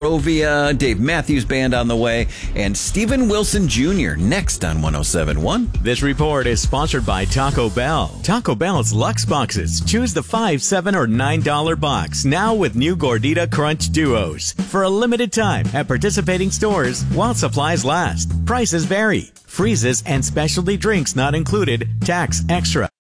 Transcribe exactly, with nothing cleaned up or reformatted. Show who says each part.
Speaker 1: Barovia, Dave Matthews Band on the way, and Steven Wilson Junior next on one oh seven point one.
Speaker 2: This report is sponsored by Taco Bell. Taco Bell's Lux Boxes. Choose the five, seven, or nine dollar box now with new Gordita Crunch Duos for a limited time at participating stores while supplies last. Prices vary. Freezes and specialty drinks not included. Tax extra.